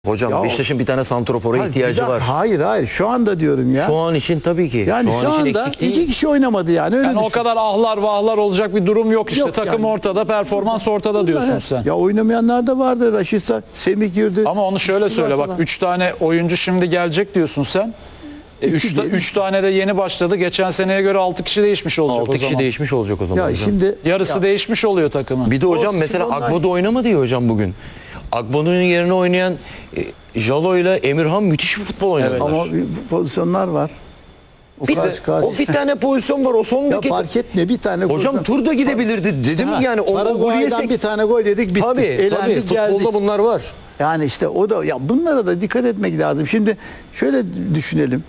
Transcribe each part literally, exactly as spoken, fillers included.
Hocam Ya, Beşiktaş'ın bir tane santrofora hayır, ihtiyacı bir dakika, var. Hayır hayır şu anda diyorum ya. Şu an için tabii ki. yani şu, şu, an için anda eksik değil. iki kişi oynamadı yani. Öyle Yani o düşün. kadar ahlar vahlar olacak bir durum yok işte. Yok Takım yani. ortada, performans ortada diyorsun sen. Ya oynamayanlar da vardı. Raşitsa, Semih girdi. Ama onu şöyle Üstü söyle var bak, falan. üç tane oyuncu şimdi gelecek diyorsun sen. E, İki üç, ta- değil. üç tane de yeni başladı. Geçen seneye göre altı kişi değişmiş olacak altı o kişi zaman. değişmiş olacak o zaman. Ya hocam. şimdi Yarısı ya, değişmiş oluyor takımın. Bir de hocam O mesela Sivonlar- Agbo'da oynamadı ya hocam bugün. Agbo'nun yerine oynayan e, Jalo ile Emirhan müthiş bir futbol oynadılar. Evet. ama bir pozisyonlar var. O bir, karşı karşı. o bir tane pozisyon var o Ya sondaki. fark etmiyor bir tane. Hocam pozisyon- turda gidebilirdi dedim Ha, yani. O, o golü Paraguay'dan yesek. bir tane gol yedik bitti. Tabii Elendik tabii geldik. futbolda bunlar var. Yani işte o da ya bunlara da dikkat etmek lazım. Şimdi şöyle düşünelim.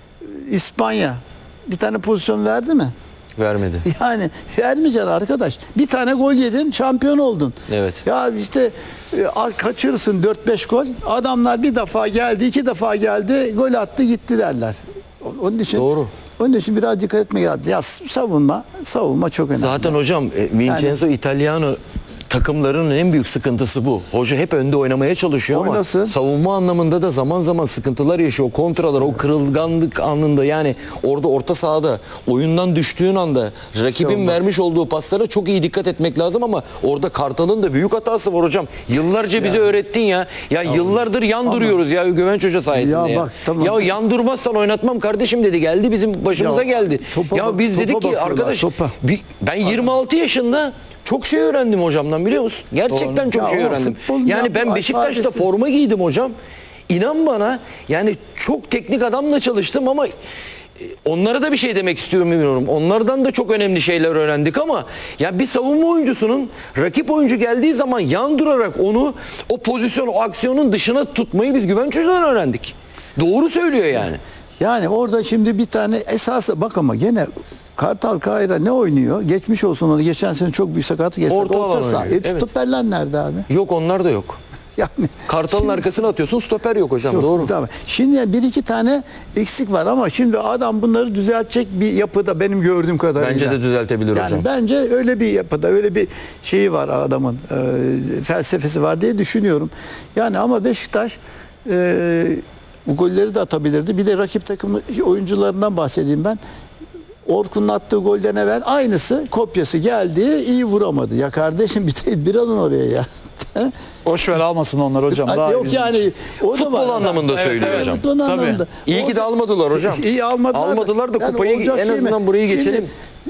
İspanya bir tane pozisyon verdi mi? Vermedi. Yani vermeyeceksin arkadaş. Bir tane gol yedin, şampiyon oldun. Evet. Ya işte e, ar- kaçırırsın dört beş gol. Adamlar bir defa geldi, iki defa geldi, gol attı gitti derler. O- Onun için Doğru. Onun için biraz dikkat etmek lazım. Ya savunma, savunma çok önemli. Zaten hocam e, Vincenzo Italiano takımlarının en büyük sıkıntısı bu. Hoca hep önde oynamaya çalışıyor Oynasın. ama savunma anlamında da zaman zaman sıkıntılar yaşıyor. Kontralar, o kırılganlık anında yani orada orta sahada oyundan düştüğün anda rakibin Savunma. vermiş olduğu paslara çok iyi dikkat etmek lazım ama orada Kartal'ın da büyük hatası var hocam. Yıllarca bize öğrettin ya. Ya yıllardır yan duruyoruz ya Güvenç Hoca sayesinde Ya ya. bak, tamam. Ya yan durmazsan oynatmam kardeşim dedi. Geldi bizim başımıza Ya, geldi. topa ya bak- biz topa dedik ki bakıyorlar, arkadaş topa. bir- ben yirmi altı yaşında çok şey öğrendim hocamdan biliyor musun? Gerçekten Doğru. çok Ya şey o öğrendim. futbolun Yani ya ben bu Beşiktaş'ta alfabesi. forma giydim hocam. İnan bana yani çok teknik adamla çalıştım ama e, onlara da bir şey demek istiyorum bilmiyorum. Onlardan da çok önemli şeyler öğrendik ama ya bir savunma oyuncusunun rakip oyuncu geldiği zaman yan durarak onu o pozisyon, o aksiyonun dışına tutmayı biz Güvenç Hoca'dan öğrendik. Doğru söylüyor yani. Yani orada şimdi bir tane esası bak ama gene Kartal Kayra ne oynuyor? Geçmiş olsun onu. Geçen sene çok büyük sakatlık geçti. Orta alan saha. oynuyor, E, evet. stoperler nerede abi? Yok onlar da yok. Yani Kartal'ın şimdi- arkasına atıyorsun stoper yok hocam Yok, doğru. Tamam. Şimdi yani bir iki tane eksik var ama şimdi adam bunları düzeltecek bir yapıda benim gördüğüm kadarıyla. Bence de düzeltebilir yani hocam. bence öyle bir yapıda, öyle bir şeyi var adamın, e, felsefesi var diye düşünüyorum. Yani ama Beşiktaş e, bu golleri de atabilirdi. Bir de rakip takım oyuncularından bahsedeyim ben. Orkun'un attığı golden evvel aynısı, kopyası geldi, iyi vuramadı. Ya kardeşim bir tedbir alın oraya ya. Boş ver, almasın onlar hocam. Daha Yok bizim yani için. o da Futbol var. anlamında Evet, söylüyor evet. hocam. Futbol Tabii. anlamında. İyi ki Orada- de almadılar hocam. İyi almadılar. Almadılar da Yani kupayı olacak en şey mi? azından burayı Şimdi, geçelim.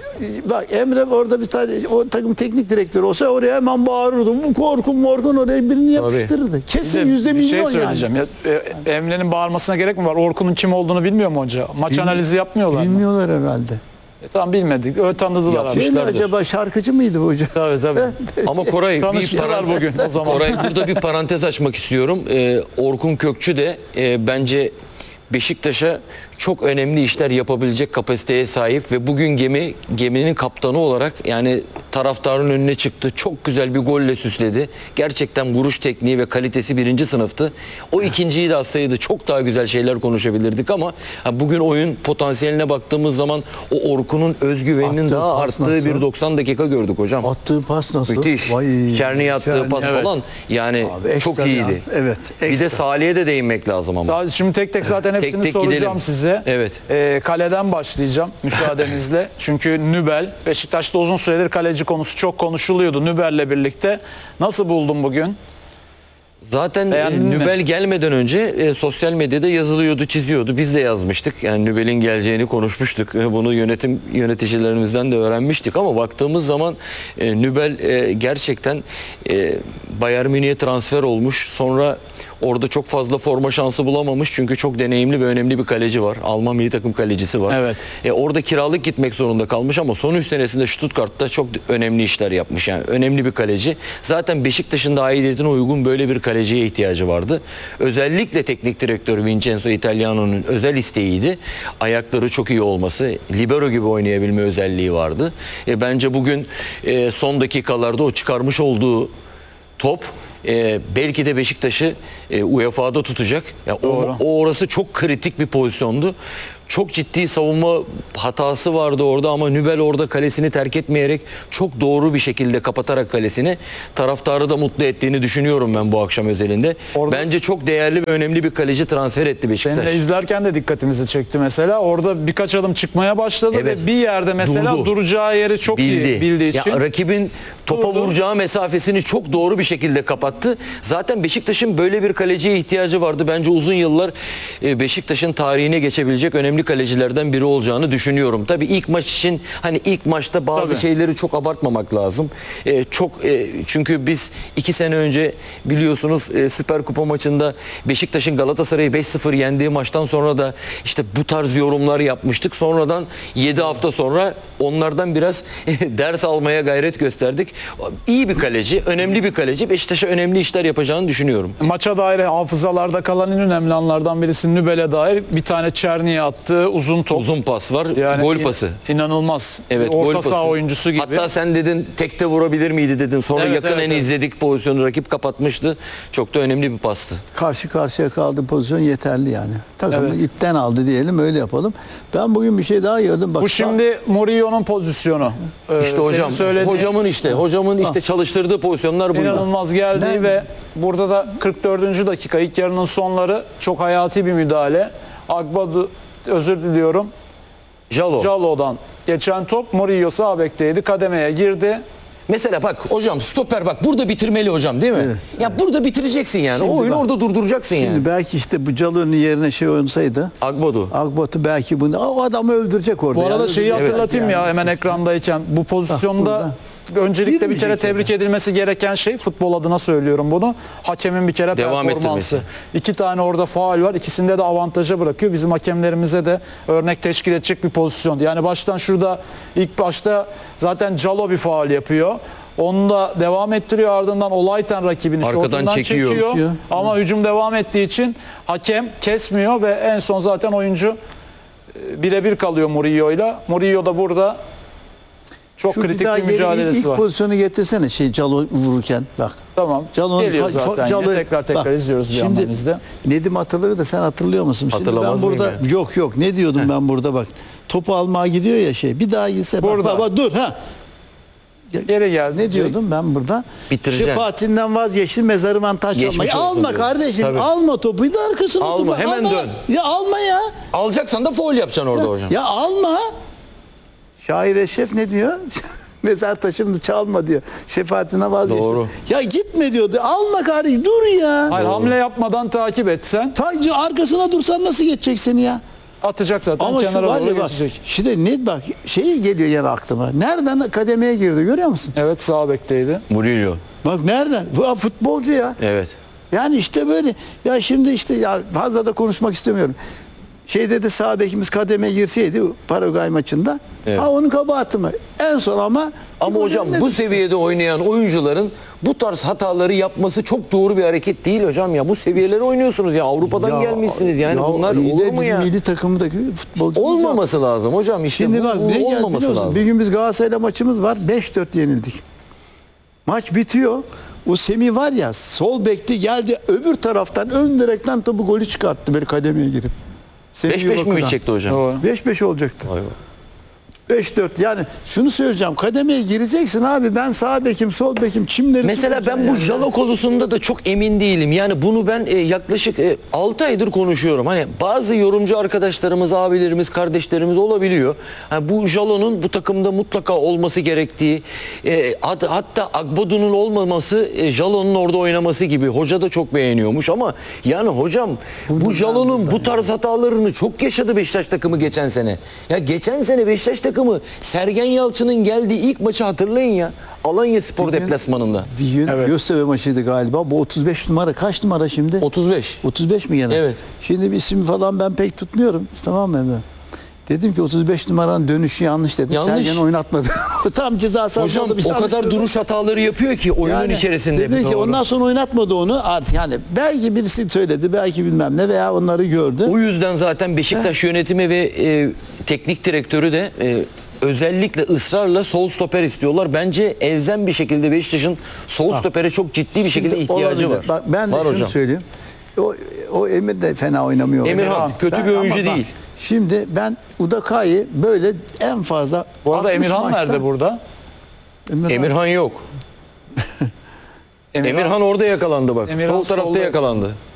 Bak Emre orada bir tane o takım teknik direktörü olsa oraya hemen bağırırdı. Bu korkun morkun oraya birini yapıştırırdı. Bir Kesin de yüzde bir şey milyon yani. söyleyeceğim. Ya, e, Emre'nin bağırmasına gerek mi var? Orkun'un kim olduğunu bilmiyor mu hoca? Maç analizi yapmıyorlar mı? Bilmiyorlar herhalde. E, tamam, bilmedik. Öyle tanıdılar abi. Şey mi Yapmışlardır. acaba şarkıcı mıydı bu hoca? Tabii tabii. Ama Koray bir Tanıştılar paran- bugün o zaman. Koray burada bir parantez açmak istiyorum. Ee, Orkun Kökçü de e, bence Beşiktaş'a çok önemli işler yapabilecek kapasiteye sahip ve bugün gemi geminin kaptanı olarak yani taraftarın önüne çıktı. Çok güzel bir golle süsledi. Gerçekten vuruş tekniği ve kalitesi birinci sınıftı. O ikinciyi de atsaydı çok daha güzel şeyler konuşabilirdik ama ha, bugün oyun potansiyeline baktığımız zaman o Orkun'un özgüveninin Attığı daha pas arttığı nasıl? bir doksan dakika gördük hocam. Attığı pas nasıl? Müthiş. Vay, Çerni'ye attığı Çerni. pas Evet. falan yani Abi, çok ekstra iyiydi. ya. Evet, Bir de ekstra. Salih'e de değinmek lazım ama. Sadece şimdi tek tek zaten hepsini tek soracağım gidelim. size. Evet. Ee, kaleden başlayacağım müsaadenizle. Çünkü Nübel, Beşiktaş'ta uzun süredir kaleci konusu çok konuşuluyordu Nübel'le birlikte. Nasıl buldun bugün? Zaten Beğendin e, mi? Nübel gelmeden önce e, sosyal medyada yazılıyordu, çiziyordu. Biz de yazmıştık. Yani Nübel'in geleceğini konuşmuştuk. E, bunu yönetim yöneticilerimizden de öğrenmiştik ama baktığımız zaman e, Nübel e, gerçekten e, Bayern Münih'e transfer olmuş. Sonra orada çok fazla forma şansı bulamamış. Çünkü çok deneyimli ve önemli bir kaleci var. Alman milli takım kalecisi var. Evet. E, orada kiralık gitmek zorunda kalmış ama son üç senesinde Stuttgart'ta çok önemli işler yapmış. Yani önemli bir kaleci. Zaten Beşiktaş'ın da aidiyetine uygun böyle bir kaleciye ihtiyacı vardı. Özellikle teknik direktör Vincenzo Italiano'nun özel isteğiydi. Ayakları çok iyi olması, libero gibi oynayabilme özelliği vardı. E, bence bugün e, son dakikalarda o çıkarmış olduğu top e, belki de Beşiktaş'ı e, U E F A'da tutacak. Ya o, o orası çok kritik bir pozisyondu. Çok ciddi savunma hatası vardı orada ama Nübel orada kalesini terk etmeyerek çok doğru bir şekilde kapatarak kalesini taraftarı da mutlu ettiğini düşünüyorum ben bu akşam özelinde. Orada- Bence çok değerli ve önemli bir kaleci transfer etti Beşiktaş. Seninle izlerken de dikkatimizi çekti mesela. Orada birkaç adım çıkmaya başladı Evet. ve bir yerde mesela Durdu. duracağı yeri çok iyi bildiği için. Ya, rakibin topa Durdu. vuracağı mesafesini çok doğru bir şekilde kapattı. Zaten Beşiktaş'ın böyle bir kaleciye ihtiyacı vardı. Bence uzun yıllar e, Beşiktaş'ın tarihine geçebilecek önemli kalecilerden biri olacağını düşünüyorum. Tabii ilk maç için hani ilk maçta bazı Tabii. şeyleri çok abartmamak lazım. E, çok e, çünkü biz iki sene önce biliyorsunuz e, Süper Kupa maçında Beşiktaş'ın Galatasaray'ı beş sıfır yendiği maçtan sonra da işte bu tarz yorumlar yapmıştık. Sonradan yedi hafta sonra onlardan biraz ders almaya gayret gösterdik. İyi bir kaleci, önemli bir kaleci. Beşiktaş'a önemli işler yapacağını düşünüyorum. Maça dair hafızalarda kalan en önemli anlardan birisi Nübel'e dair bir tane Çerni'ye attığı uzun top. Uzun pas var, Yani gol in- pası. İnanılmaz. Evet, Orta gol pası. saha oyuncusu gibi. Hatta sen dedin tekte vurabilir miydi dedin. Sonra Evet, yakın evet, en evet. izledik pozisyonu rakip kapatmıştı. Çok da önemli bir pastı. Karşı karşıya kaldığı pozisyon yeterli yani. Takımı Evet. ipten aldı diyelim, öyle yapalım. Ben bugün bir şey daha gördüm. Bak, Bu şimdi Murillo'nun pozisyonu. Ee, İşte senin hocam, söylediğin- hocamın işte, hocamın işte çalıştırdığı pozisyonlar bunlar. İnanılmaz geldi Ben- ve burada da kırk dördüncü dakika ilk yarının sonları çok hayati bir müdahale. Agbadu, özür diliyorum, Jalo. Jalo'dan geçen top Murillo sağ bekteydi, kademeye girdi. Mesela bak hocam stoper bak burada bitirmeli hocam değil mi? Evet. Ya burada bitireceksin yani. Şimdi o oyunu bak, orada durduracaksın Şimdi yani. belki işte bu Calo'nun yerine şey oynasaydı, Agbodu. Agbat'ı belki bunu o adamı öldürecek orada. Bu arada Yani şeyi öldürecek hatırlatayım yani. ya hemen ekrandayken. Bu pozisyonda öncelikle bir kere Girmeyecek tebrik edilmesi gereken şey, futbol adına söylüyorum bunu, hakemin bir kere Devam performansı. ettirmesi. İki tane orada faul var. İkisinde de avantaja bırakıyor. Bizim hakemlerimize de örnek teşkil edecek bir pozisyon. Yani baştan şurada ilk başta zaten Calo bir faul yapıyor. Onu da devam ettiriyor, ardından Olayten rakibini Arkadan şortundan çekiyor. çekiyor. Çekiyor. Ama hücum devam ettiği için hakem kesmiyor ve en son zaten oyuncu e, birebir kalıyor Murillo'yla. Murillo da burada çok Şu kritik daha bir geri- mücadelesi ilk var. pozisyonu getirsene şey Calo vururken bak. Tamam. Calo'nun Geliyor fa- fa- zaten. Calo- Yine tekrar tekrar bak, izliyoruz bir şimdi yandan bizde. Nedim hatırlıyor da sen hatırlıyor musun? Şimdi Hatırlamaz ben mıyım burada ya? yok yok ne diyordum ben burada bak. Topu almaya gidiyor ya şey. Bir daha gitse bak, Burada. bak, bak, dur ha. Geri geldi. Ne diyordum ben burada? Bitireceksin. Şefaatinden vazgeçtin, mezarıma taş Geçmiş almayı. olsun Alma diyor. kardeşim. Tabii. Alma topu da arkasına Alma, dur. hemen alma. dön. Ya alma ya. Alacaksan da foul yapacaksın orada hocam. Ya alma. Şair Eşref ne diyor? Mezar taşımı çalma diyor. Şefaatine vazgeç. Doğru. Ya gitme diyordu. Alma kardeşim, dur ya. Hayır, hamle yapmadan takip etsen Ta, arkasına dursan nasıl geçecek seni ya? atacak zaten, Ama şu kenara var doğru ya bak. geçecek. Şimdi ne bak şey geliyor yani aklıma. Nereden kademeye girdi görüyor musun? Evet, sağ bekteydi. Murillo. Bak nereden? Bu futbolcu ya. Evet. Yani işte böyle ya şimdi işte ya fazla da konuşmak istemiyorum. Şeyde de sağ bekimiz kademeye girseydi Paraguay maçında. Evet. Ha onun kabahati mi? En son ama Ama hocam bu seviyede oynayan oyuncuların bu tarz hataları yapması çok doğru bir hareket değil hocam ya. Bu seviyelere oynuyorsunuz ya. Avrupa'dan Ya- gelmişsiniz yani. ya Bunlar iyi de olur mu bizim ya? milli takımdaki futbolcumuz var. Olmaması lazım hocam. İşte Şimdi bu, bak bu ne geldi olmaması biliyor musun? lazım. Bir gün biz Galatasaray'la maçımız var. beş dört yenildik. Maç bitiyor. O Semih var ya sol bekti geldi öbür taraftan ön direkten tabu golü çıkarttı böyle kademeye girip. Semih beş beş mi Yuvakı'dan. bitecekti hocam? Doğru. beş beş olacaktı. Vay vay. beş dört yani şunu söyleyeceğim kademeye gireceksin abi ben sağ bekim sol bekim çimleri Mesela ben tutacağım bu yani. Jalo konusunda da çok emin değilim. Yani bunu ben e, yaklaşık e, altı aydır konuşuyorum. Hani bazı yorumcu arkadaşlarımız, abilerimiz, kardeşlerimiz olabiliyor. Hani bu Jalo'nun bu takımda mutlaka olması gerektiği, e, hat- hatta Agbodu'nun olmaması, e, Jalo'nun orada oynaması gibi. Hoca da çok beğeniyormuş ama yani hocam bu Jalo'nun bu tarz hatalarını çok yaşadı Beşiktaş takımı geçen sene. Ya geçen sene Beşiktaş takımı Sergen Yalçın'ın geldiği ilk maçı hatırlayın ya. Alanya Spor deplasmanında. Bir gün Evet. Göztepe maçıydı galiba. Bu otuz beş numara kaç numara şimdi? otuz beş. otuz beş mi gene? Evet. Şimdi bir isim falan ben pek tutmuyorum. Tamam mı Emre? Dedim ki otuz beş numaranın dönüşü yanlış dedim. Yanlış. Sergen oynatmadı. Tam ceza sahasında Hocam bir o yanlış kadar dedi. duruş hataları yapıyor ki oyunun Yani içerisinde. Dedi ki Doğru. ondan sonra oynatmadı onu. Artık yani belki birisi söyledi, belki bilmem ne veya onları gördü. O yüzden zaten Beşiktaş yönetimi ve e, teknik direktörü de e, özellikle ısrarla sol stoper istiyorlar. Bence elzem bir şekilde Beşiktaş'ın sol stopere çok ciddi bir şekilde Şimdi ihtiyacı olabilir. var. Bak ben de var şunu hocam. söyleyeyim. O, o Emir de fena oynamıyor. Emirhan Ama kötü ben- bir oyuncu ama bak, değil. Şimdi ben Udaka'yı böyle en fazla Bu arada altmış Emirhan maçta- nerede burada? Emirhan, Emirhan yok. Emirhan orada yakalandı bak. Emirhan Sol tarafta solda. yakalandı.